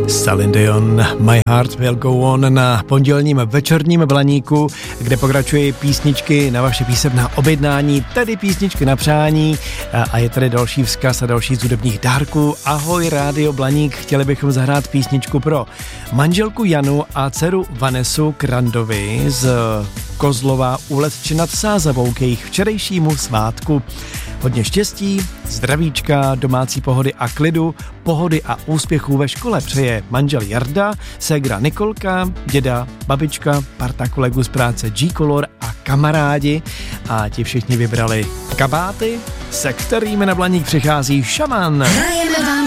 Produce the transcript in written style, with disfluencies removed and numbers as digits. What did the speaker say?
Celine Dion, My Heart Will Go On na pondělním večerním Blaníku, kde pokračují písničky na vaše písemná objednání, tedy písničky na přání a je tady další vzkaz a další z hudebních dárků. Ahoj Rádio Blaník, chtěli bychom zahrát písničku pro manželku Janu a dceru Vanesu Krandovi z Kozlova u Letče nad Sázavou k jejich včerejšímu svátku. Hodně štěstí, zdravíčka, domácí pohody a klidu, pohody a úspěchů ve škole přeje manžel Jarda, ségra Nikolka, děda, babička, parta kolegů z práce G-Color a kamarádi. A ti všichni vybrali kabáty, se kterými na Blaník přichází Šaman. Hrajeme vám